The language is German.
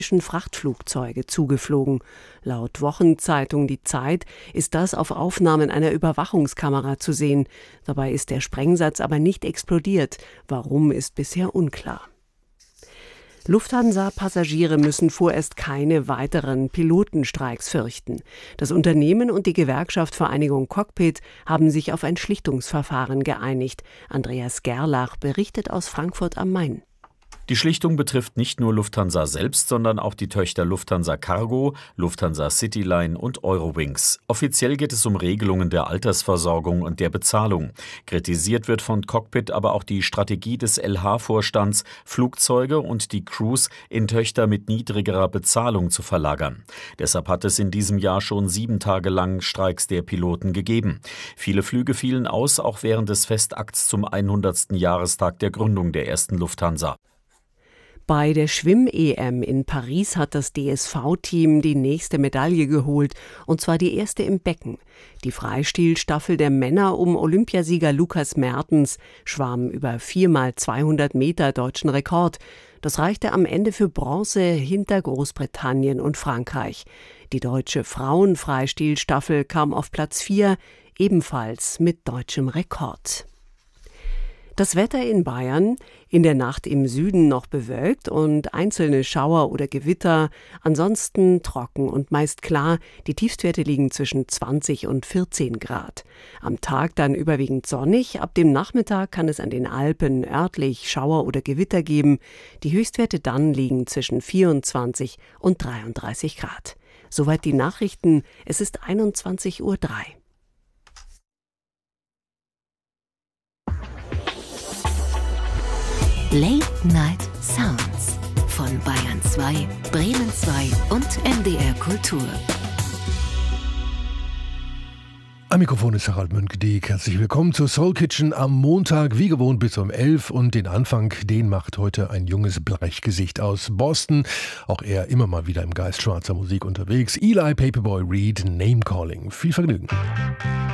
Frachtflugzeuge zugeflogen. Laut Wochenzeitung Die Zeit ist das auf Aufnahmen einer Überwachungskamera zu sehen. Dabei ist der Sprengsatz aber nicht explodiert. Warum, ist bisher unklar. Lufthansa-Passagiere müssen vorerst keine weiteren Pilotenstreiks fürchten. Das Unternehmen und die Gewerkschaft Vereinigung Cockpit haben sich auf ein Schlichtungsverfahren geeinigt. Andreas Gerlach berichtet aus Frankfurt am Main. Die Schlichtung betrifft nicht nur Lufthansa selbst, sondern auch die Töchter Lufthansa Cargo, Lufthansa Cityline und Eurowings. Offiziell geht es um Regelungen der Altersversorgung und der Bezahlung. Kritisiert wird von Cockpit aber auch die Strategie des LH-Vorstands, Flugzeuge und die Crews in Töchter mit niedrigerer Bezahlung zu verlagern. Deshalb hat es in diesem Jahr schon 7 Tage lang Streiks der Piloten gegeben. Viele Flüge fielen aus, auch während des Festakts zum 100. Jahrestag der Gründung der ersten Lufthansa. Bei der Schwimm-EM in Paris hat das DSV-Team die nächste Medaille geholt, und zwar die erste im Becken. Die Freistilstaffel der Männer um Olympiasieger Lukas Mertens schwamm über 4x200 Meter deutschen Rekord. Das reichte am Ende für Bronze hinter Großbritannien und Frankreich. Die deutsche Frauenfreistilstaffel kam auf Platz 4, ebenfalls mit deutschem Rekord. Das Wetter in Bayern: in der Nacht im Süden noch bewölkt und einzelne Schauer oder Gewitter, ansonsten trocken und meist klar. Die Tiefstwerte liegen zwischen 20 und 14 Grad. Am Tag dann überwiegend sonnig, ab dem Nachmittag kann es an den Alpen örtlich Schauer oder Gewitter geben. Die Höchstwerte dann liegen zwischen 24 und 33 Grad. Soweit die Nachrichten, es ist 21:03 Uhr. Late Night Sounds von Bayern 2, Bremen 2 und NDR Kultur. Am Mikrofon ist Harald Mönk-Dieck. Herzlich willkommen zur Soul Kitchen am Montag, wie gewohnt bis um 11. Und den Anfang, den macht heute ein junges Blechgesicht aus Boston. Auch er immer mal wieder im Geist schwarzer Musik unterwegs. Eli Paperboy Reed, Name Calling. Viel Vergnügen.